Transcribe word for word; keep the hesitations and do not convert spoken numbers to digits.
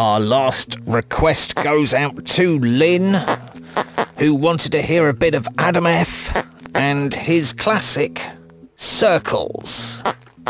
Our last request goes out to Lynn, who wanted to hear a bit of Adam F. and his classic, Circles.